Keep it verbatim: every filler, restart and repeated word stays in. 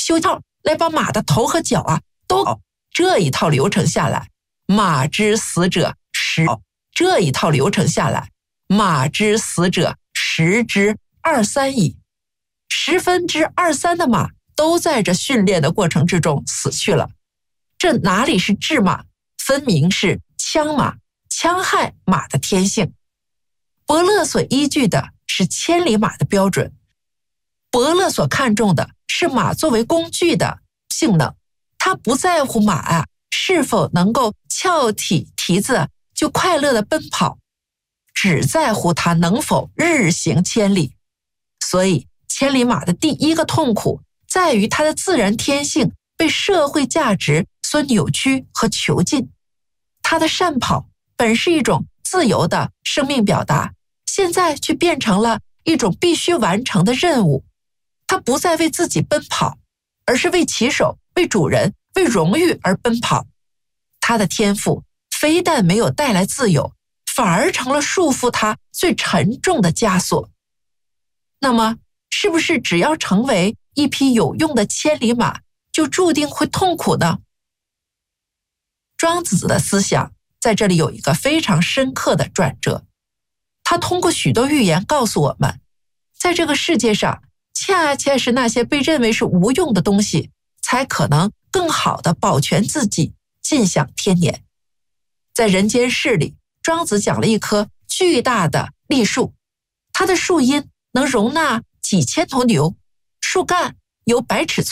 修套来把马的头和脚啊都搞。这一套流程下来，马之死者十。这一套流程下来，马之死者十之二三矣。十分之二三的马都在这训练的过程之中死去了。这哪里是治马，分明是戕马，戕害马的天性。伯乐所依据的是千里马的标准，伯乐所看重的是马作为工具的性能，他不在乎马啊是否能够翘起蹄子就快乐地奔跑，只在乎它能否日行千里。所以千里马的第一个痛苦在于它的自然天性被社会价值所扭曲和囚禁。它的善跑本是一种自由的生命表达，现在却变成了一种必须完成的任务。它不再为自己奔跑，而是为骑手、为主人、为荣誉而奔跑。它的天赋非但没有带来自由，反而成了束缚它最沉重的枷锁。那么，是不是只要成为一匹有用的千里马，就注定会痛苦呢？庄子的思想在这里有一个非常深刻的转折。他通过许多寓言告诉我们，在这个世界上，恰恰是那些被认为是无用的东西，才可能更好地保全自己，尽享天年。在人间世里，庄子讲了一棵巨大的栗树，它的树荫能容纳几千头牛，树干有百尺粗。